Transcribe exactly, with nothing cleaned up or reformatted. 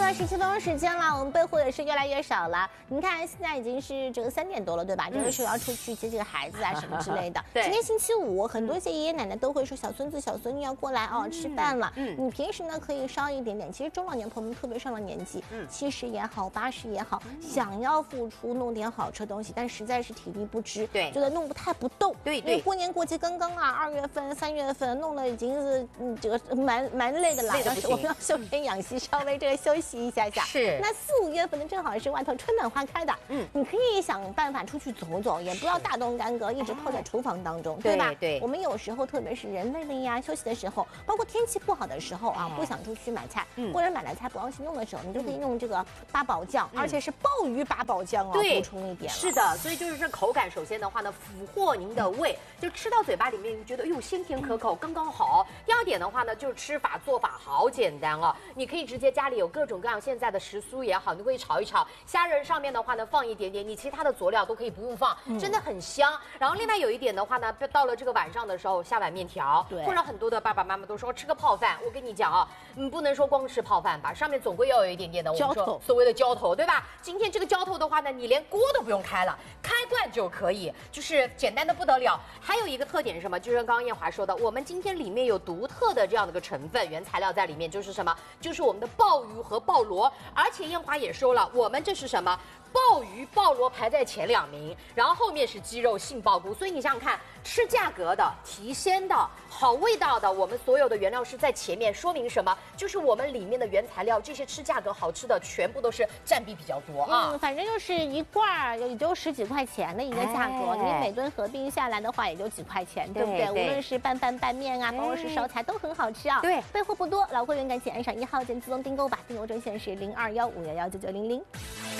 了十七分钟时间了，我们备货也是越来越少了。你看现在已经是这个三点多了，对吧？这个时候要出去接这个孩子啊什么之类的。 对， 今天星期五，很多些爷爷奶奶都会说小孙子、小孙女要过来哦、嗯、吃饭了。嗯，你平时呢可以稍一点点。其实中老年朋友们特别上了年纪，嗯，七十也好，八十也好，嗯、想要付出弄点好吃的东西，但实在是体力不支， 对， 觉得弄不太不动。 对对。 因为过年过节刚刚啊，二月份、三月份弄了已经是嗯这个蛮蛮累的了，但是我们要休身养息，稍微这个休息一下下。是。那四五月份呢，正好是外头春暖花开的，嗯，你可以想办法出去走走，也不要大动干戈，一直泡在厨房当中，对吧？对。我们有时候特别是人累了呀，休息的时候，包括天气不好的时候啊，不想出去买菜，或者买了菜不高兴弄的时候，你就可以用这个八宝酱，而且是鲍鱼八宝酱哦，补充一点。 是的，所以就是这口感，首先的话呢，俘获您的胃，就吃到嘴巴里面，你觉得哟鲜甜可口，刚刚好。第二点的话呢，就是吃法做法好简单哦，你可以直接家里有各种各样现在的时蔬也好，你可以炒一炒，虾仁上面的话呢放一点点，你其他的佐料都可以不用放，真的很香。然后另外有一点的话呢，到了这个晚上的时候下碗面条，或者很多的爸爸妈妈都说吃个泡饭，我跟你讲啊，你不能说光吃泡饭吧，上面总归要有一点点的我们说所谓的浇头，对吧？今天这个浇头的话呢，你连锅都不用开了，开罐就可以，就是简单的不得了。还有一个特点是什么？就是刚刚燕华说的，我们今天里面有独特的这样的一个成分原材料在里面，就是什么？就是我们的鲍鱼和鲍螺，而且燕华也说了，我们这是什么？鲍鱼、鲍螺排在前两名，然后后面是鸡肉、杏鲍菇。所以你想想看，吃价格的、提鲜的、好味道的，我们所有的原料是在前面，说明什么？就是我们里面的原材料，这些吃价格好吃的，全部都是占比比较多啊。 嗯，反正就是一罐儿也就十几块钱的一个价格，哎、你每顿合并下来的话，也就几块钱，对不对？对无论是拌饭、拌面啊，包括是烧菜，都很好吃啊。对，备货不多，老会员赶紧按上一号键自动订购吧，订购专线是零二幺五幺幺九九零零。